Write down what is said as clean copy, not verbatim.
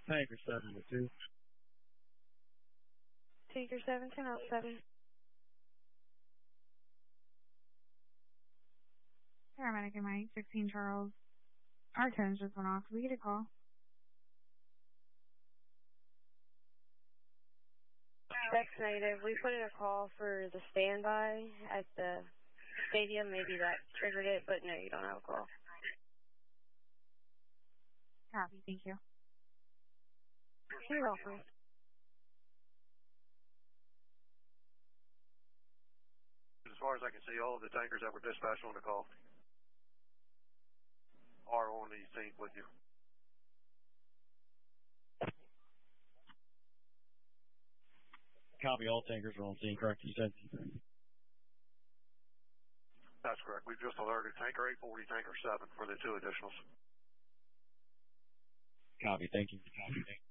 Tanker 702. Tanker 71007. Paramedic in my 16 Charles. Our tones just went off. We get a call. That's negative. We put in a call for the standby at the stadium. Maybe that triggered it, but no, you don't have a call. Copy. Thank you. You're welcome. As far as I can see, all of the tankers that were dispatched on the call are on the scene with you. Copy, all tankers are on scene, correct? You said? That's correct. We've just alerted Tanker 840, Tanker 7 for the 2 additionals. Copy, thank you.